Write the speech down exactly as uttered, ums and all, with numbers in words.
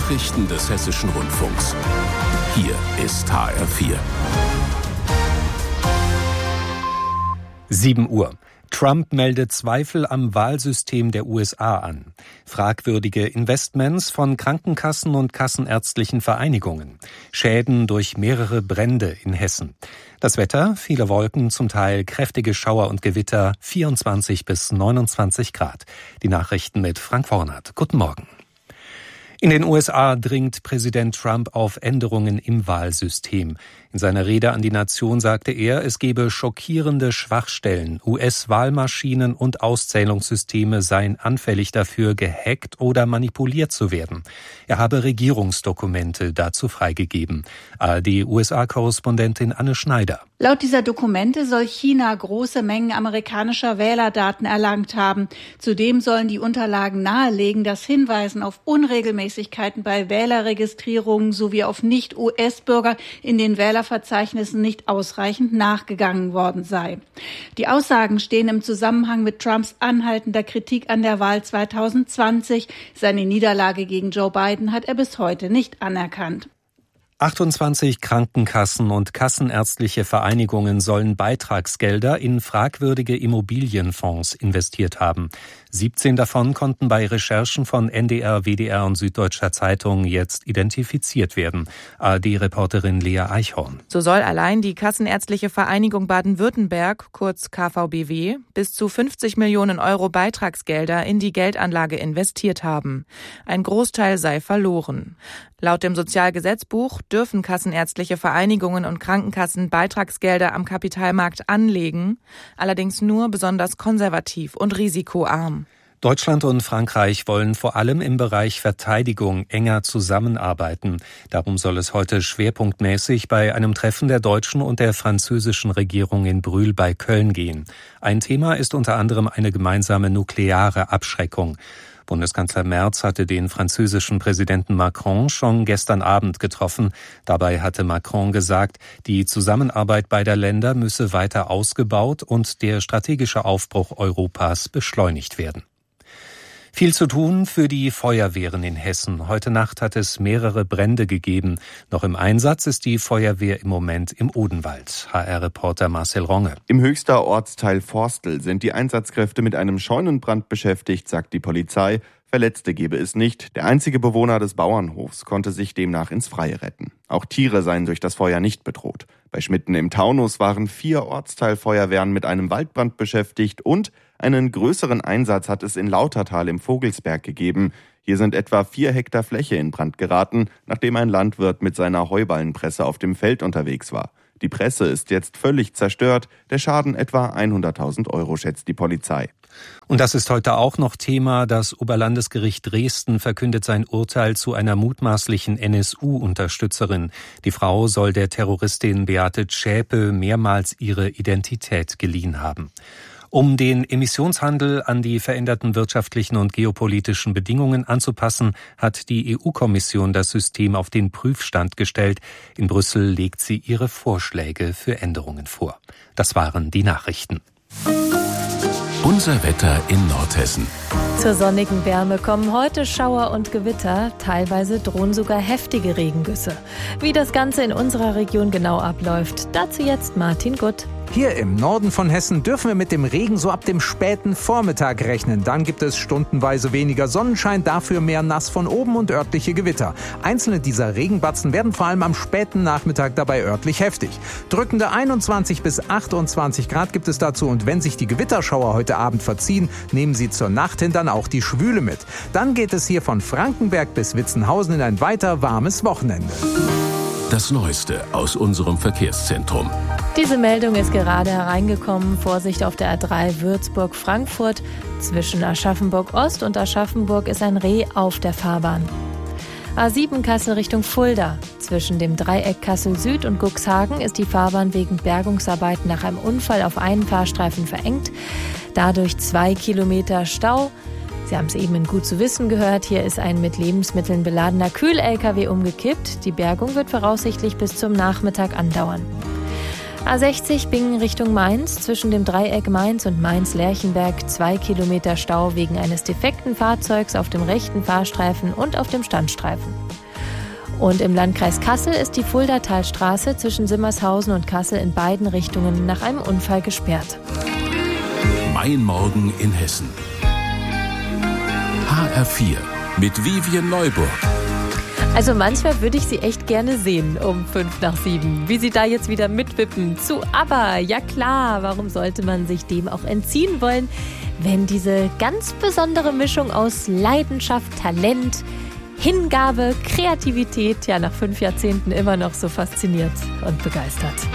Nachrichten des Hessischen Rundfunks. Hier ist H R vier. sieben Uhr. Trump meldet Zweifel am Wahlsystem der U S A an. Fragwürdige Investments von Krankenkassen und kassenärztlichen Vereinigungen. Schäden durch mehrere Brände in Hessen. Das Wetter, viele Wolken, zum Teil kräftige Schauer und Gewitter, vierundzwanzig bis neunundzwanzig Grad. Die Nachrichten mit Frank Wornert. Guten Morgen. In den U S A dringt Präsident Trump auf Änderungen im Wahlsystem. In seiner Rede an die Nation sagte er, es gebe schockierende Schwachstellen. U S-Wahlmaschinen und Auszählungssysteme seien anfällig dafür, gehackt oder manipuliert zu werden. Er habe Regierungsdokumente dazu freigegeben. A R D-U S A-Korrespondentin Anne Schneider. Laut dieser Dokumente soll China große Mengen amerikanischer Wählerdaten erlangt haben. Zudem sollen die Unterlagen nahelegen, dass Hinweisen auf Unregelmäßigkeiten bei Wählerregistrierungen sowie auf Nicht-U S-Bürger in den Wählerverzeichnissen nicht ausreichend nachgegangen worden sei. Die Aussagen stehen im Zusammenhang mit Trumps anhaltender Kritik an der Wahl zwanzig zwanzig. Seine Niederlage gegen Joe Biden hat er bis heute nicht anerkannt. achtundzwanzig Krankenkassen und kassenärztliche Vereinigungen sollen Beitragsgelder in fragwürdige Immobilienfonds investiert haben. siebzehn davon konnten bei Recherchen von N D R, W D R und Süddeutscher Zeitung jetzt identifiziert werden. A R D-Reporterin Lea Eichhorn. So soll allein die Kassenärztliche Vereinigung Baden-Württemberg, kurz K V B W, bis zu fünfzig Millionen Euro Beitragsgelder in die Geldanlage investiert haben. Ein Großteil sei verloren. Laut dem Sozialgesetzbuch dürfen kassenärztliche Vereinigungen und Krankenkassen Beitragsgelder am Kapitalmarkt anlegen, allerdings nur besonders konservativ und risikoarm. Deutschland und Frankreich wollen vor allem im Bereich Verteidigung enger zusammenarbeiten. Darum soll es heute schwerpunktmäßig bei einem Treffen der deutschen und der französischen Regierung in Brühl bei Köln gehen. Ein Thema ist unter anderem eine gemeinsame nukleare Abschreckung. Bundeskanzler Merz hatte den französischen Präsidenten Macron schon gestern Abend getroffen. Dabei hatte Macron gesagt, die Zusammenarbeit beider Länder müsse weiter ausgebaut und der strategische Aufbruch Europas beschleunigt werden. Viel zu tun für die Feuerwehren in Hessen. Heute Nacht hat es mehrere Brände gegeben. Noch im Einsatz ist die Feuerwehr im Moment im Odenwald. H R-Reporter Marcel Ronge. Im Höchster Ortsteil Forstel sind die Einsatzkräfte mit einem Scheunenbrand beschäftigt, sagt die Polizei. Verletzte gebe es nicht. Der einzige Bewohner des Bauernhofs konnte sich demnach ins Freie retten. Auch Tiere seien durch das Feuer nicht bedroht. Bei Schmitten im Taunus waren vier Ortsteilfeuerwehren mit einem Waldbrand beschäftigt und einen größeren Einsatz hat es in Lautertal im Vogelsberg gegeben. Hier sind etwa vier Hektar Fläche in Brand geraten, nachdem ein Landwirt mit seiner Heuballenpresse auf dem Feld unterwegs war. Die Presse ist jetzt völlig zerstört. Der Schaden etwa hunderttausend Euro, schätzt die Polizei. Und das ist heute auch noch Thema. Das Oberlandesgericht Dresden verkündet sein Urteil zu einer mutmaßlichen N S U-Unterstützerin. Die Frau soll der Terroristin Beate Zschäpe mehrmals ihre Identität geliehen haben. Um den Emissionshandel an die veränderten wirtschaftlichen und geopolitischen Bedingungen anzupassen, hat die E U-Kommission das System auf den Prüfstand gestellt. In Brüssel legt sie ihre Vorschläge für Änderungen vor. Das waren die Nachrichten. Unser Wetter in Nordhessen. Zur sonnigen Wärme kommen heute Schauer und Gewitter. Teilweise drohen sogar heftige Regengüsse. Wie das Ganze in unserer Region genau abläuft, dazu jetzt Martin Gutt. Hier im Norden von Hessen dürfen wir mit dem Regen so ab dem späten Vormittag rechnen. Dann gibt es stundenweise weniger Sonnenschein, dafür mehr Nass von oben und örtliche Gewitter. Einzelne dieser Regenbatzen werden vor allem am späten Nachmittag dabei örtlich heftig. Drückende einundzwanzig bis achtundzwanzig Grad gibt es dazu und wenn sich die Gewitterschauer heute Abend verziehen, nehmen sie zur Nacht hin dann auch die Schwüle mit. Dann geht es hier von Frankenberg bis Witzenhausen in ein weiter warmes Wochenende. Das Neueste aus unserem Verkehrszentrum. Diese Meldung ist gerade hereingekommen. Vorsicht auf der A drei Würzburg-Frankfurt. Zwischen Aschaffenburg-Ost und Aschaffenburg ist ein Reh auf der Fahrbahn. A sieben Kassel Richtung Fulda. Zwischen dem Dreieck Kassel Süd und Cuxhagen ist die Fahrbahn wegen Bergungsarbeiten nach einem Unfall auf einen Fahrstreifen verengt. Dadurch zwei Kilometer Stau. Sie haben es eben in Gut zu wissen gehört, hier ist ein mit Lebensmitteln beladener Kühl-L K W umgekippt. Die Bergung wird voraussichtlich bis zum Nachmittag andauern. A sechzig Bingen Richtung Mainz, zwischen dem Dreieck Mainz und Mainz-Lerchenberg zwei Kilometer Stau wegen eines defekten Fahrzeugs auf dem rechten Fahrstreifen und auf dem Standstreifen. Und im Landkreis Kassel ist die Fuldatalstraße zwischen Simmershausen und Kassel in beiden Richtungen nach einem Unfall gesperrt. Mein Morgen in Hessen. H R vier mit Vivien Neuburg. Also manchmal würde ich sie echt gerne sehen um fünf nach sieben. Wie sie da jetzt wieder mitwippen zu ABBA. Ja klar, warum sollte man sich dem auch entziehen wollen, wenn diese ganz besondere Mischung aus Leidenschaft, Talent, Hingabe, Kreativität ja nach fünf Jahrzehnten immer noch so fasziniert und begeistert.